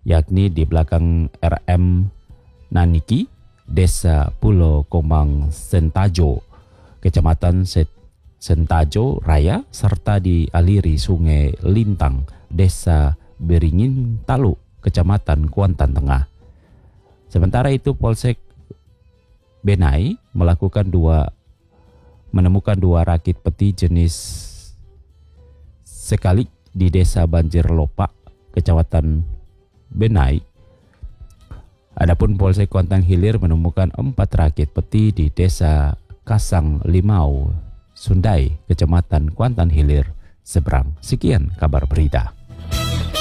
yakni di belakang RM Naniki, Desa Pulau Komang Sentajo, Kecamatan Sentajo Raya, serta dialiri Sungai Lintang, Desa Beringin Talu, Kecamatan Kuantan Tengah. Sementara itu Polsek Benai menemukan dua rakit peti jenis sekali di Desa Banjir Lopak, Kecamatan Benai. Adapun Polsek Kuantan Hilir menemukan 4 rakit peti di Desa Kasang Limau, Sundai, Kecamatan Kuantan Hilir seberang. Sekian kabar berita.